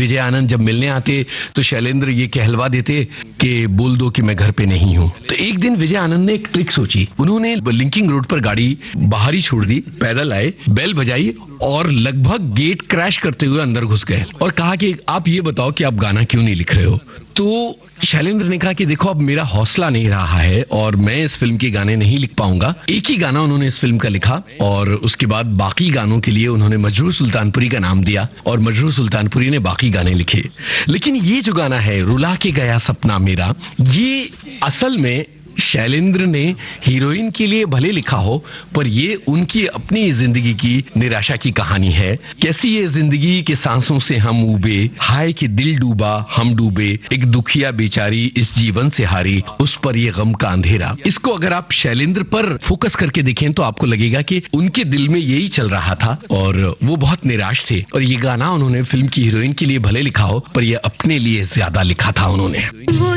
विजय आनंद जब मिलने आते तो शैलेंद्र ये कहलवा देते कि बोल दो कि मैं घर पे नहीं हूँ। तो एक दिन विजय आनंद ने एक ट्रिक सोची। उन्होंने लिंकिंग रोड पर गाड़ी बाहर ही छोड़ दी, पैदल आए, बेल बजाई और लगभग गेट क्रैश करते हुए अंदर घुस गए और कहा कि आप ये बताओ कि आप गाना क्यों नहीं लिख रहे हो। तो शैलेंद्र ने कहा कि देखो अब मेरा हौसला नहीं रहा है और मैं इस फिल्म के गाने नहीं लिख पाऊंगा। एक ही गाना उन्होंने इस फिल्म का लिखा और उसके बाद बाकी गानों के लिए उन्होंने मजरूह सुल्तानपुरी का नाम दिया और मजरूह सुल्तानपुरी ने बाकी गाने लिखे। लेकिन ये जो गाना है रुला के गया सपना मेरा, ये असल में शैलेंद्र ने हीरोइन के लिए भले लिखा हो पर ये उनकी अपनी जिंदगी की निराशा की कहानी है। कैसी ये जिंदगी के सांसों से हम उबे, हाय कि दिल डूबा हम डूबे, एक दुखिया बेचारी इस जीवन से हारी, उस पर ये गम का अंधेरा। इसको अगर आप शैलेंद्र पर फोकस करके देखें तो आपको लगेगा कि उनके दिल में यही चल रहा था और वो बहुत निराश थे और ये गाना उन्होंने फिल्म की हीरोइन के लिए भले लिखा हो पर ये अपने लिए ज्यादा लिखा था उन्होंने।